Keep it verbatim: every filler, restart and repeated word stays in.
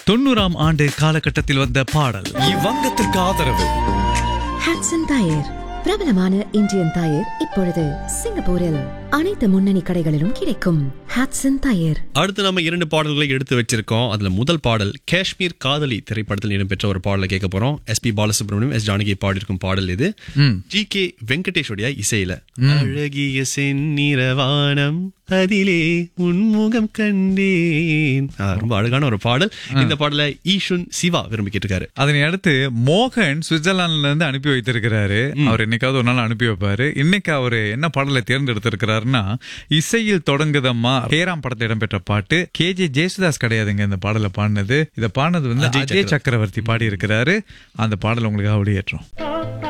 தொண்ணூறாம் ஆண்டு காலகட்டத்தில் வந்த பாடல். இவ்வங்கத்திற்கு ஆதரவு ஹட்சன் டயர், பிரபலமான இந்தியன் டயர். இப்பொழுது சிங்கப்பூரில் அனைத்து முன்னணி கடைகளிலும் கிடைக்கும். ஹட்சன் டயர். அடுத்து நம்ம இரண்டு பாடல்களை எடுத்து வச்சிருக்கோம். அதுல முதல் பாடல் காஷ்மீர் காதலி திரைப்படத்தில் இடம்பெற்ற ஒரு பாடலை கேட்க போறோம். S B Balasubramaniam, S Janaki பாடியிருக்கும் பாடல் இது. ஜி கே வெங்கடேஷோடைய இசையில. அழகிய செந்நிறவானம் அதிலே உன்முகம் கண்டேன். ரொம்ப அழகான ஒரு பாடல். இந்த பாடலை ஈஷுன் சிவா விரும்பி கேட்டிருக்காரு. அதனை அடுத்து மோகன் சுவிட்சர்லாந்துல இருந்து அனுப்பி வைத்திருக்கிறாரு. அவர் என்னைக்காவது ஒரு நாள் அனுப்பி வைப்பாரு. இன்னைக்கு அவரு என்ன பாடலை தேர்ந்தெடுத்திருக்கிறாருன்னா, இசையில் தொடங்குதம்மா ஹேராம் படத்தில் இடம்பெற்ற பாட்டு. கே ஜே ஜேசுதாஸ் கிடையாதுங்க இந்த பாடலை பாடினது. இதை பாடினது வந்து அஜய் சக்கரவர்த்தி பாடி இருக்கிறாரு. அந்த பாடல் உங்களுக்காக வெளியேற்றோம்.